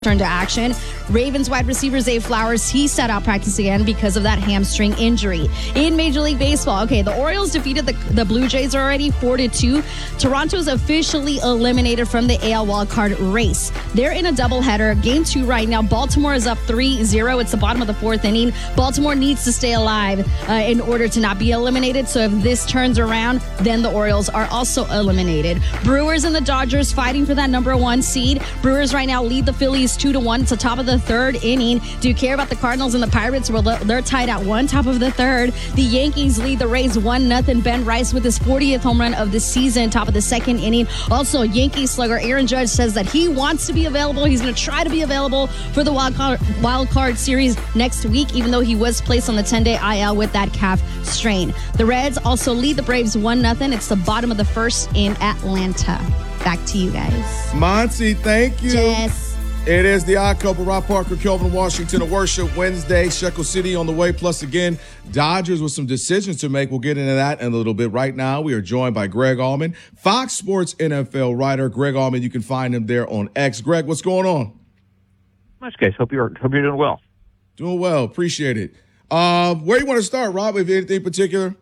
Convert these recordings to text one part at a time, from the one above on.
Turn to action. Ravens wide receiver Zay Flowers, he sat out practice again because of that hamstring injury. In Major League Baseball, the Orioles defeated the Blue Jays already 4-2. Toronto's officially eliminated from the AL wildcard race. They're in a doubleheader. Game 2 right now. Baltimore is up 3-0. It's the bottom of the 4th inning. Baltimore needs to stay alive in order to not be eliminated. So if this turns around, then the Orioles are also eliminated. Brewers and the Dodgers fighting for that number 1 seed. Brewers right now lead the Phillies 2-1. It's the top of the 3rd inning. Do you care about the Cardinals and the Pirates? Well, they're tied at 1, top of the 3rd. The Yankees lead the Rays 1-0. Ben Rice with his 40th home run of the season, top of the 2nd inning. Also, Yankees slugger Aaron Judge says that he wants to be available. He's going to try to be available for the wild card series next week, even though he was placed on the 10-day IL with that calf strain. The Reds also lead the Braves 1-0. It's the bottom of the 1st in Atlanta. Back to you guys. Monty, thank you. Yes. It is the Odd Couple. Rob Parker, Kelvin Washington, a Worship Wednesday. Shekel City on the way. Plus, again, Dodgers with some decisions to make. We'll get into that in a little bit. Right now, we are joined by Greg Allman, Fox Sports NFL writer. Greg Allman, you can find him there on X. Greg, what's going on? Much, guys. Hope you're doing well. Doing well. Appreciate it. Where do you want to start, Rob? If anything particular?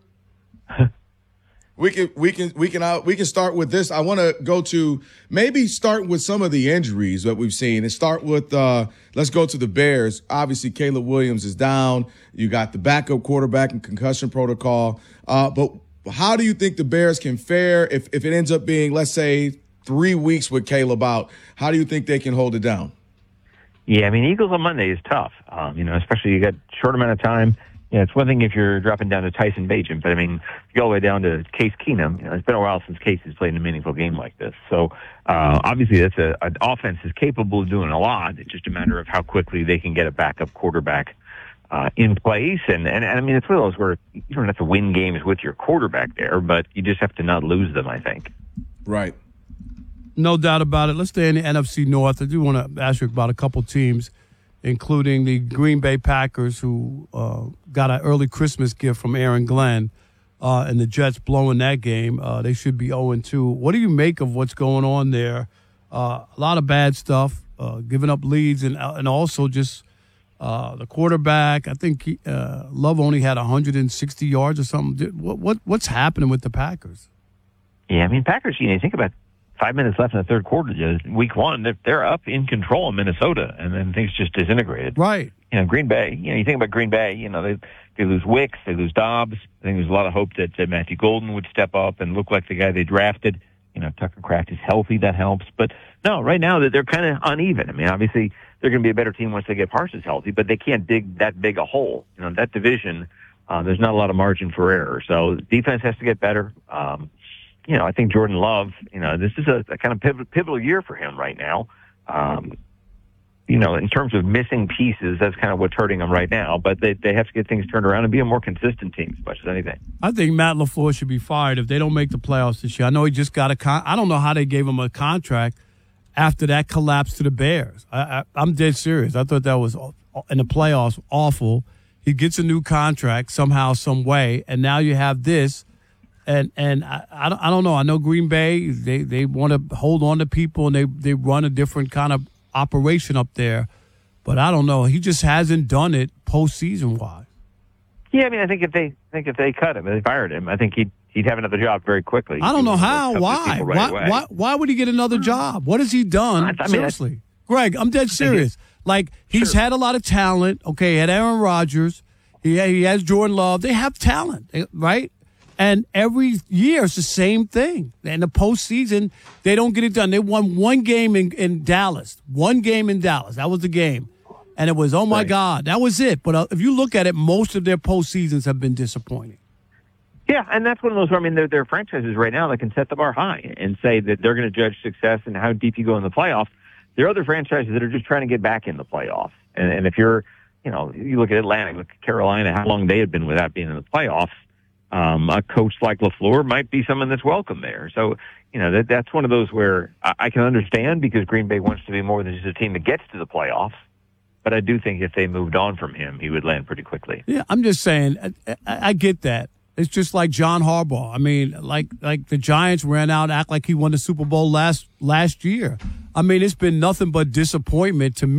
We can start with this. I want to go to maybe start with some of the injuries that we've seen and start with, let's go to the Bears. Obviously, Caleb Williams is down. You got the backup quarterback and concussion protocol. But how do you think the Bears can fare if it ends up being, let's say, 3 weeks with Caleb out? How do you think they can hold it down? Yeah, I mean, Eagles on Monday is tough. Especially you got short amount of time. Yeah, it's one thing if you're dropping down to Tyson Bagent, but I mean, you go all the way down to Case Keenum. It's been a while since Case has played in a meaningful game like this. So obviously, that's an offense is capable of doing a lot. It's just a matter of how quickly they can get a backup quarterback in place. And I mean, it's one of those where you don't have to win games with your quarterback there, but you just have to not lose them, I think. Right. No doubt about it. Let's stay in the NFC North. I do want to ask you about a couple teams, including the Green Bay Packers, who got an early Christmas gift from Aaron Glenn, and the Jets blowing that game. They should be 0-2. What do you make of what's going on there? A lot of bad stuff, giving up leads, and also just the quarterback. I think Love only had 160 yards or something. What's happening with the Packers? Yeah, I mean, Packers, you think about 5 minutes left in the third quarter, week 1, they're up in control in Minnesota, and then things just disintegrated. Right. Green Bay, you think about Green Bay, they lose Wicks, they lose Dobbs. I think there's a lot of hope that Matthew Golden would step up and look like the guy they drafted. Tucker Kraft is healthy, that helps. But no, right now they're kind of uneven. I mean, obviously they're going to be a better team once they get Parsons healthy, but they can't dig that big a hole. That division, there's not a lot of margin for error. So defense has to get better. I think Jordan Love, this is a kind of pivotal year for him right now. In terms of missing pieces, that's kind of what's hurting them right now. But they have to get things turned around and be a more consistent team as much as anything. I think Matt LaFleur should be fired if they don't make the playoffs this year. I know he just got I don't know how they gave him a contract after that collapse to the Bears. I'm dead serious. I thought that was, in the playoffs, awful. He gets a new contract somehow, some way, and now you have this. And I don't know. I know Green Bay, they want to hold on to people, and they run a different kind of operation up there. But I don't know. He just hasn't done it postseason-wise. Yeah, I mean, I think if they cut him, if they fired him, I think he'd have another job very quickly. I don't know how. Why? Why would he get another job? What has he done? Seriously. Greg, I'm dead serious. He's had a lot of talent. Okay, he had Aaron Rodgers. He has Jordan Love. They have talent, right? And every year it's the same thing. In the postseason, they don't get it done. They won one game in Dallas. One game in Dallas. That was the game. And it was, oh, my God, that was it. But if you look at it, most of their postseasons have been disappointing. Yeah, and that's one of those where, I mean, they're franchises right now that can set the bar high and say that they're going to judge success and how deep you go in the playoffs. There are other franchises that are just trying to get back in the playoffs. And if you're, you look at Atlanta, look at Carolina, how long they had been without being in the playoffs. A coach like LaFleur might be someone that's welcome there. So, that's one of those where I can understand because Green Bay wants to be more than just a team that gets to the playoffs. But I do think if they moved on from him, he would land pretty quickly. Yeah, I'm just saying, I get that. It's just like John Harbaugh. I mean, like the Giants ran out, act like he won the Super Bowl last year. I mean, it's been nothing but disappointment to me.